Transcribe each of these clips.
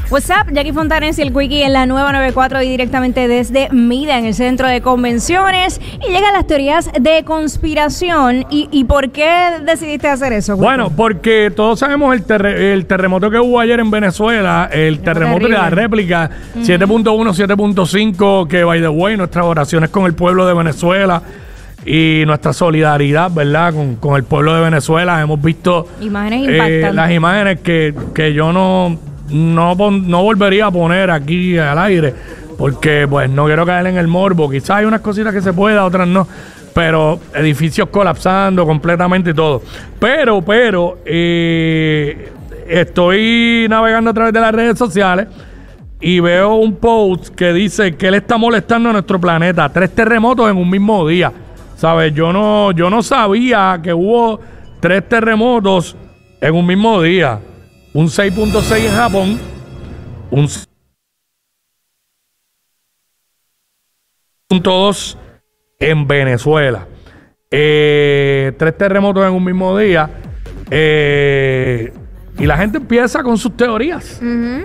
What's up, Jackie Fontanes y el Quickie en la nueva 94 y directamente desde Mida, en el centro de convenciones. Y llegan las teorías de conspiración. ¿Y por qué decidiste hacer eso, Quickie? Bueno, porque todos sabemos el terremoto que hubo ayer en Venezuela, el terremoto de la réplica, 7.1, 7.5, que by the way, nuestras oraciones con el pueblo de Venezuela y nuestra solidaridad, ¿verdad? Con el pueblo de Venezuela. Hemos visto imágenes impactantes. Las imágenes que yo no volvería a poner aquí al aire, porque pues no quiero caer en el morbo. Quizás hay unas cositas que se pueda, otras no, pero edificios colapsando completamente y todo. Pero estoy navegando a través de las redes sociales y veo un post que dice que él está molestando a nuestro planeta. 3 terremotos en un mismo día, ¿sabes? Yo no sabía que hubo 3 terremotos en un mismo día. Un 6.6 en Japón, un 6.2 en Venezuela. 3 terremotos en un mismo día. Y la gente empieza con sus teorías.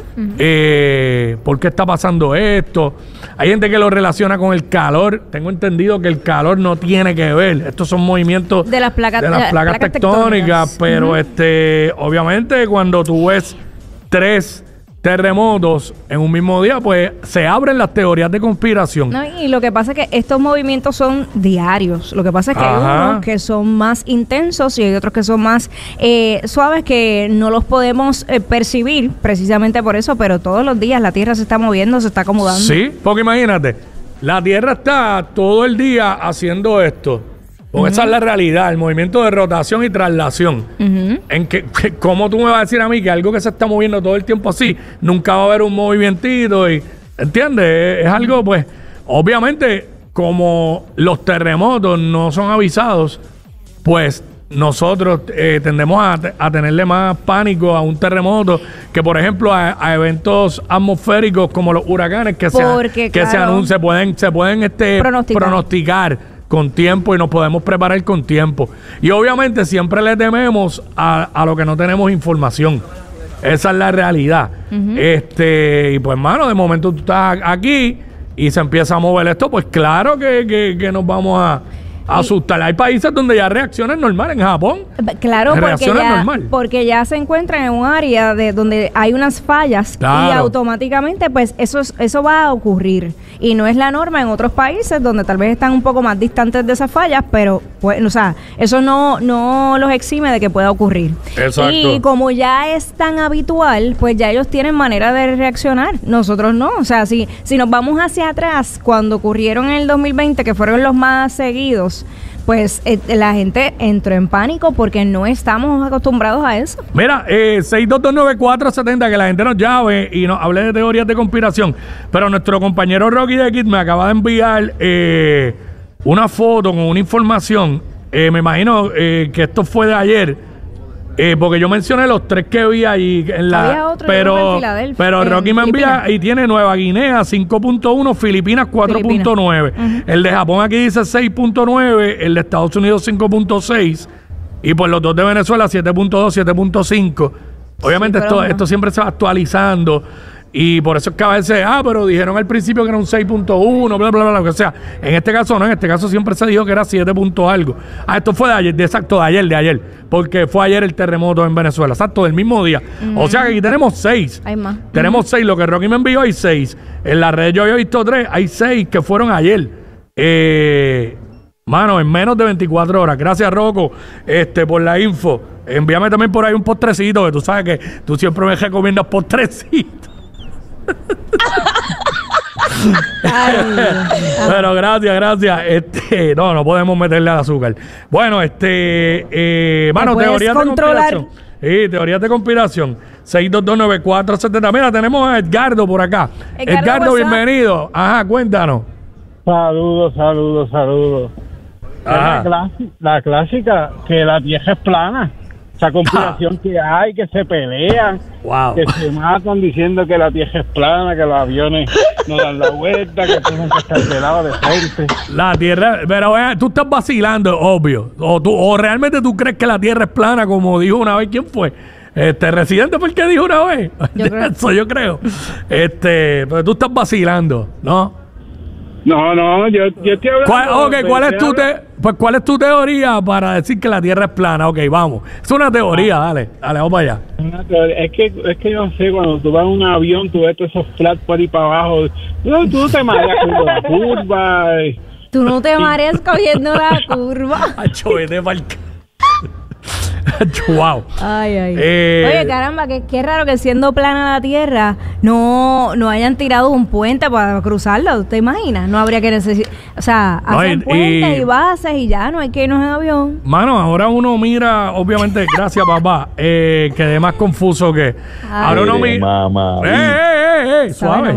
¿Por qué está pasando esto? Hay gente que lo relaciona con el calor. Tengo entendido que el calor no tiene que ver. Estos son movimientos de las placas tectónicas. Pero obviamente cuando tú ves 3 terremotos en un mismo día, pues se abren las teorías de conspiración. No, y lo que pasa es que estos movimientos son diarios. Lo que pasa es que hay unos que son más intensos y hay otros que son más suaves, que no los podemos percibir precisamente por eso, pero todos los días la Tierra se está moviendo, se está acomodando. Sí, porque imagínate, la Tierra está todo el día haciendo esto. Porque esa es la realidad, el movimiento de rotación y traslación. En que ¿cómo tú me vas a decir a mí que algo que se está moviendo todo el tiempo así, nunca va a haber un movimentito? ¿Entiendes? Es algo, pues, obviamente, como los terremotos no son avisados, pues nosotros tendemos a tenerle más pánico a un terremoto que, por ejemplo, a eventos atmosféricos como los huracanes que se anuncian, se pueden pronosticar con tiempo y nos podemos preparar con tiempo. Y obviamente siempre le tememos a lo que no tenemos información. Esa es la realidad. Y pues, mano, de momento tú estás aquí y se empieza a mover esto, pues claro que nos vamos a asustar. Hay países donde ya reaccionan normal. En Japón, claro, porque ya se encuentran en un área donde hay unas fallas, y automáticamente pues eso va a ocurrir, y no es la norma en otros países donde tal vez están un poco más distantes de esas fallas, pero pues, o sea, eso no los exime de que pueda ocurrir. Exacto. Y como ya es tan habitual, pues ya ellos tienen manera de reaccionar, nosotros no. O sea, si nos vamos hacia atrás, cuando ocurrieron en el 2020, que fueron los más seguidos, pues la gente entró en pánico porque no estamos acostumbrados a eso. Mira, 6229470, que la gente nos llame y nos hable de teorías de conspiración. Pero nuestro compañero Rocky de Kid me acaba de enviar una foto con una información. Me imagino que esto fue de ayer. Porque yo mencioné los 3 que vi ahí había otro en pero Rocky me envía y tiene Nueva Guinea 5.1, Filipinas 4.9. El de Japón aquí dice 6.9, el de Estados Unidos 5.6 y pues los 2 de Venezuela 7.2, 7.5. Obviamente esto siempre se va actualizando. Y por eso es que a veces, pero dijeron al principio que era un 6.1, bla, bla, bla, lo que sea. En este caso no, en este caso siempre se dijo que era 7 punto algo. Esto fue de ayer, de ayer, porque fue ayer el terremoto en Venezuela, exacto, del mismo día. O sea que aquí tenemos 6. Hay más. Tenemos 6, lo que Rocky me envió hay 6. En la red yo había visto 3, hay 6 que fueron ayer. Mano, en menos de 24 horas. Gracias, Rocco, por la info. Envíame también por ahí un postrecito, que tú sabes que tú siempre me recomiendas postrecitos. Pero gracias. No podemos meterle al azúcar. Bueno, mano, teorías de conspiración. Sí, teorías de conspiración. 6229470. Mira, tenemos a Edgardo por acá. Edgardo, bienvenido. Ajá, cuéntanos. Saludos. La clásica, que la Tierra es plana. Esa conspiración que hay, que se pelean, que se matan diciendo que la Tierra es plana, que los aviones no dan la vuelta, que tienen que estar de lado de frente. La Tierra, pero tú estás vacilando, obvio. O realmente tú crees que la Tierra es plana, como dijo una vez, ¿quién fue? Residente fue el que dijo una vez. Eso yo creo. Pero tú estás vacilando, ¿no? No, yo estoy hablando... ¿Cuál es tu teoría para decir que la Tierra es plana? Ok, vamos. Es una teoría, dale, vamos para allá. Es que yo sé, cuando tú vas en un avión, tú ves todos esos flats por ahí para abajo. Tú te mareas con la curva. Tú no te mareas cogiendo la curva. Wow. Ay. Oye, caramba, qué raro que siendo plana la Tierra no hayan tirado un puente para cruzarla. ¿Te imaginas? No habría que necesitar... O sea, hacen puentes y bases y ya no hay que irnos en avión. Mano, ahora uno mira, obviamente, gracias papá, quedé más confuso que... Ahora uno mira... Suave.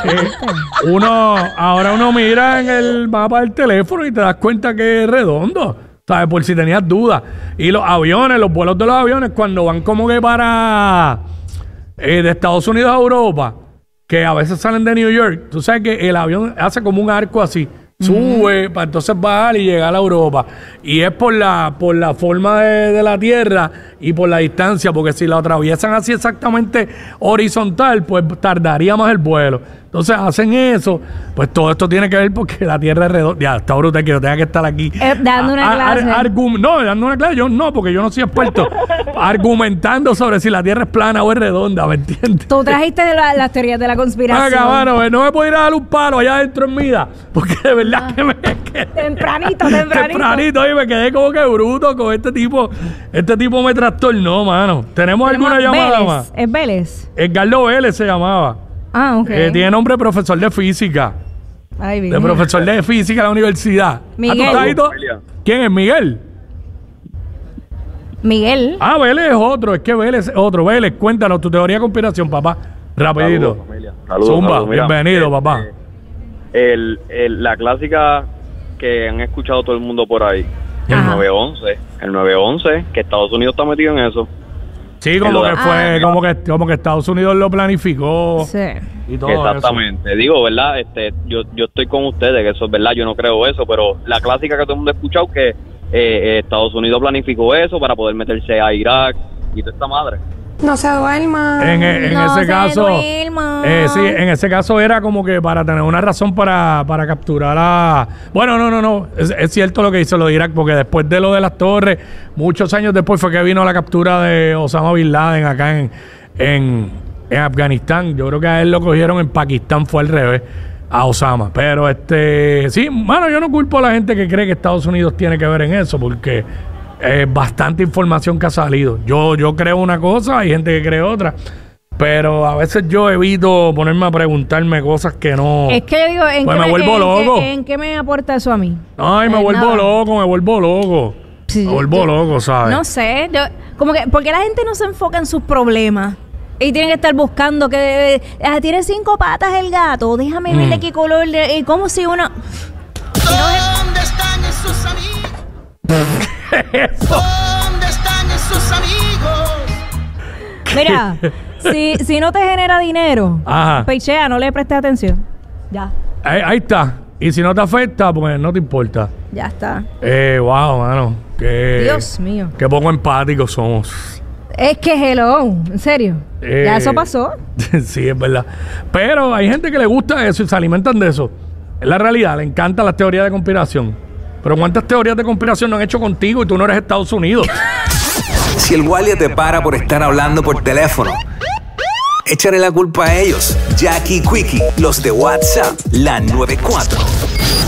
Ahora uno mira en el mapa del teléfono y te das cuenta que es redondo. ¿Sabes? Por si tenías dudas. Y los vuelos de los aviones, cuando van como que para de Estados Unidos a Europa, que a veces salen de New York, tú sabes que el avión hace como un arco así. Sube para entonces bajar y llegar a Europa. Y es por la forma de la Tierra y por la distancia, porque si la atraviesan así exactamente horizontal, pues tardaría más el vuelo. Entonces hacen eso, pues todo esto tiene que ver porque la Tierra es redonda. Ya, está brutal que yo tenga que estar aquí. Dando una clase. Dando una clase. Yo no, porque yo no soy experto. Argumentando sobre si la Tierra es plana o es redonda, ¿me entiendes? Tú trajiste las teorías de la conspiración. Mano, no me puedo ir a dar un palo allá adentro en vida, porque de verdad que me quedé. Tempranito, y me quedé como que bruto con este tipo. Este tipo me trastornó, mano. ¿Tenemos alguna llamada más? ¿Es Vélez? Edgardo Vélez se llamaba. Ah, ok. Tiene nombre de profesor de física. Ay, bien. De profesor de física en la universidad. Miguel. ¿Quién es Miguel? Miguel. Vélez es otro. Es que Vélez es otro. Vélez, cuéntanos tu teoría de conspiración, papá. Rapidito. Saludos, Zumba, mira, bienvenido, papá. La clásica que han escuchado todo el mundo por ahí. El 9/11, que Estados Unidos está metido en eso. Sí, como que Estados Unidos lo planificó. Sí. Y todo exactamente. Eso. Digo, ¿verdad? Yo estoy con ustedes, que eso es verdad, yo no creo eso, pero la clásica que todo el mundo ha escuchado que Estados Unidos planificó eso para poder meterse a Irak y toda esta madre. No se duerma. En ese caso, sí, en ese caso era como que para tener una razón para capturar a... Bueno, no. Es cierto lo que dice lo de Irak, porque después de lo de las torres, muchos años después fue que vino la captura de Osama Bin Laden acá en Afganistán. Yo creo que a él lo cogieron en Pakistán, fue al revés, a Osama. Pero sí, mano, yo no culpo a la gente que cree que Estados Unidos tiene que ver en eso, porque... bastante información que ha salido. Yo creo una cosa, hay gente que cree otra, pero a veces yo evito ponerme a preguntarme cosas que no... Es que yo digo, pues me vuelvo loco. ¿En qué me aporta eso a mí? Ay, me vuelvo loco. Sí, me vuelvo loco, ¿sabes? No sé, como que, porque la gente no se enfoca en sus problemas y tienen que estar buscando que tiene 5 patas el gato, déjame ver de qué color, y como si uno... ¿Dónde están esos amigos? ¿Dónde están esos amigos? Mira, si no te genera dinero, pechea, no le prestes atención. Ya. Ahí está. Y si no te afecta, pues no te importa. Ya está. Wow, mano. Dios mío. Qué poco empáticos somos. Es que hello, en serio. Ya eso pasó. Sí, es verdad. Pero hay gente que le gusta eso y se alimentan de eso. Es la realidad, le encantan las teorías de conspiración. Pero ¿cuántas teorías de conspiración no han hecho contigo y tú no eres Estados Unidos? Si el guardia te para por estar hablando por teléfono, échale la culpa a ellos. Jackie y Quickie, los de WhatsApp, la 94.